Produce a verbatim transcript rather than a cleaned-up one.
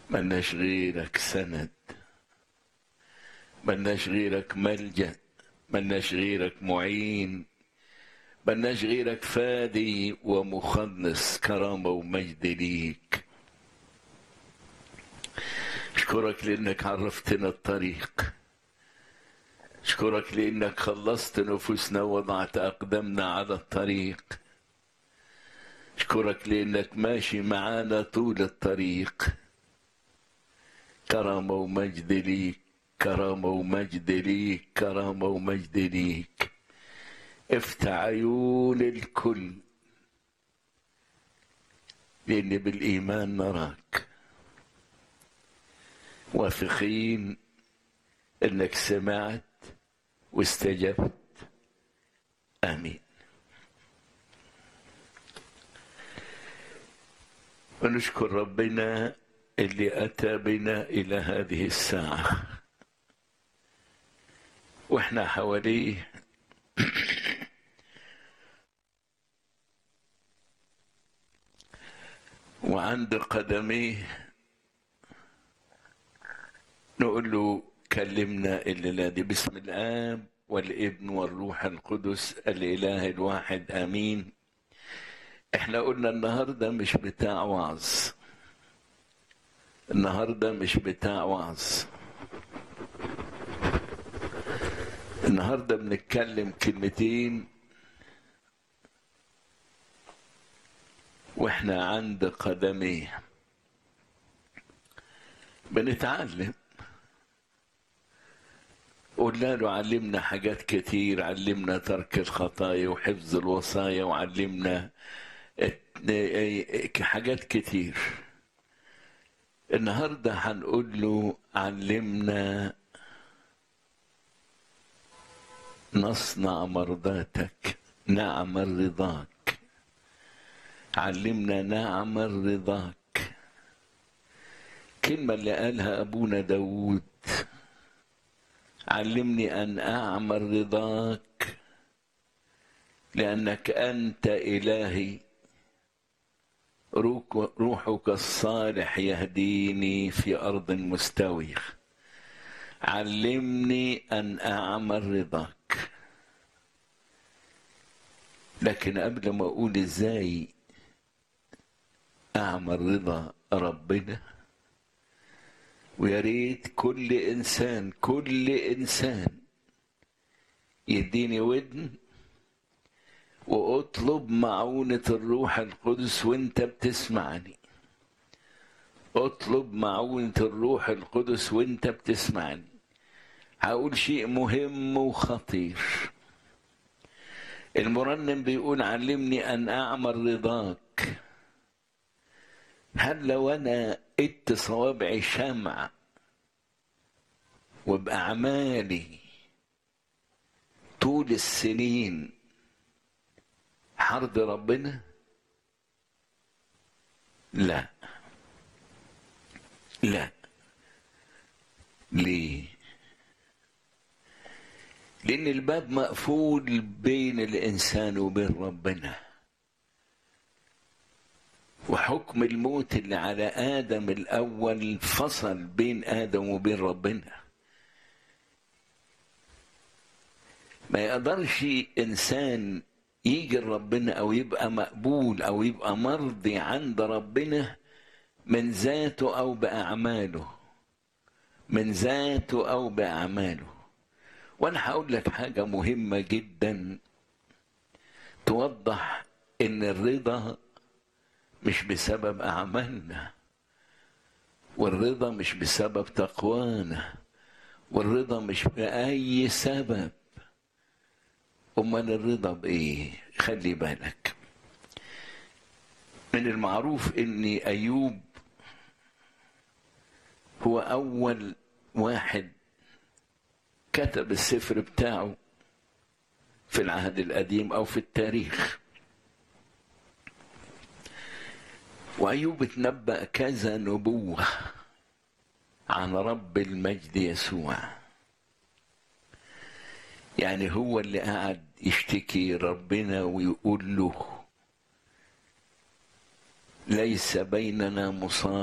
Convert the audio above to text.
ملناش غيرك سند، ملناش غيرك ملجأ، ملناش غيرك معين، ملناش غيرك فادي ومخلص. كرامة ومجد ليك. اشكرك لانك عرفتنا الطريق، اشكرك لانك خلصت نفوسنا ووضعت اقدامنا على الطريق، اشكرك لانك ماشي معانا طول الطريق. كرامة ومجد ليك، كرامة ومجد ليك، كرامة ومجد ليك. افتح عيون الكل لأن بالإيمان نراك، واثقين إنك سمعت واستجبت. آمين. ونشكر ربنا اللي أتى بنا إلى هذه الساعة وإحنا حواليه وعند قدميه نقول له كلمنا الليلة دي. باسم الآب والابن والروح القدس الإله الواحد آمين. احنا قلنا النهاردة مش بتاع وعظ، النهاردة مش بتاع وعظ، النهاردة بنتكلم كلمتين واحنا عند قدميه بنتعلم. قلنا له علمنا حاجات كتير، علمنا ترك الخطايا وحفظ الوصايا، وعلمنا حاجات كتير. النهاردة هنقول له علمنا نصنع مرضاتك، نعمل رضاك. علمنا نعمل رضاك، كلمة اللي قالها أبونا داود. علمني أن أعمل رضاك لأنك أنت إلهي، روحك الصالح يهديني في أرض مستوية. علمني أن أعمل رضاك. لكن قبل ما أقول إزاي أعمل رضا ربنا، ويا ريت كل إنسان كل إنسان يديني ودن وأطلب معونة الروح القدس وانت بتسمعني. اطلب معونة الروح القدس وانت بتسمعني. هقول شيء مهم وخطير. المرنم بيقول علمني أن أعمل رضاك. هل لو أنا ادت صوابعي شمع وبأعمالي طول السنين حرض ربنا؟ لا لا. ليه؟ لأن الباب مقفول بين الإنسان وبين ربنا، وحكم الموت اللي على آدم الأول فصل بين آدم وبين ربنا. ما يقدرش إنسان يجي ربنا أو يبقى مقبول أو يبقى مرضي عند ربنا من ذاته أو بأعماله، من ذاته أو بأعماله. وأنا هقول لك حاجة مهمة جدا توضح إن الرضا مش بسبب أعمالنا، والرضا مش بسبب تقوانا، والرضا مش بأي سبب. أمال الرضا بإيه؟ خلي بالك، من المعروف إن أيوب هو أول واحد كتب السفر بتاعه في العهد القديم أو في التاريخ. وأيوب اتنبأ كذا نبوة عن رب المجد يسوع. يعني هو اللي قاعد يشتكي ربنا ويقول له ليس بيننا مصاب